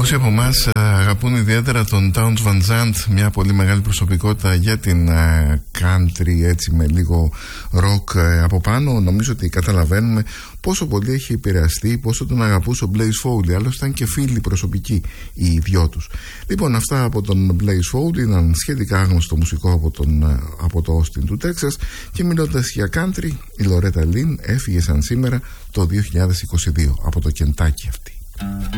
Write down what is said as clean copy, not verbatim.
Όσοι από εμάς αγαπούν ιδιαίτερα τον Townes Van Zandt, μια πολύ μεγάλη προσωπικότητα για την country, έτσι με λίγο rock από πάνω, νομίζω ότι καταλαβαίνουμε πόσο πολύ έχει επηρεαστεί, πόσο τον αγαπούσε ο Blaze Foley. Άλλωστε ήταν και φίλοι προσωπικοί οι δυο τους. Λοιπόν, αυτά από τον Blaze Foley, έναν σχετικά άγνωστο μουσικό από το Austin του Τέξας. Και μιλώντας για country, η Loretta Lynn έφυγε σαν σήμερα το 2022 από το Κεντάκι αυτή.